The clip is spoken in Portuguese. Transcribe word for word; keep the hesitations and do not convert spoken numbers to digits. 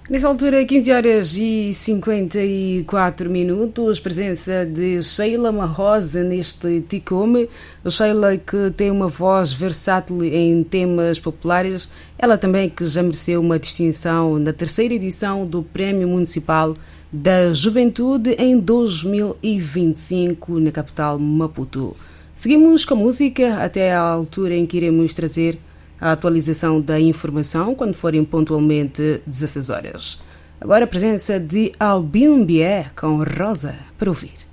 Nesta altura, quinze horas e cinquenta e quatro minutos, presença de Sheila Marrosa neste Ticome. Sheila, que tem uma voz versátil em temas populares, ela também que já mereceu uma distinção na terceira edição do Prémio Municipal da Juventude em dois mil e vinte e cinco na capital Maputo. Seguimos com a música até à altura em que iremos trazer a atualização da informação quando forem pontualmente dezesseis horas. Agora a presença de Albino Bier com Rosa para ouvir.